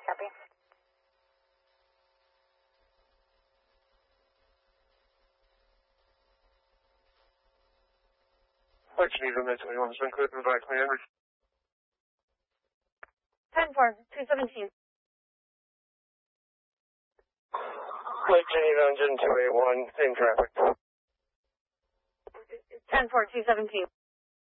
Copy. Flight Geneva, Med 21 has been cleared to provide clean energy. 10-4, 217. Flight Geneva, engine 281, same traffic. 10-4, 217.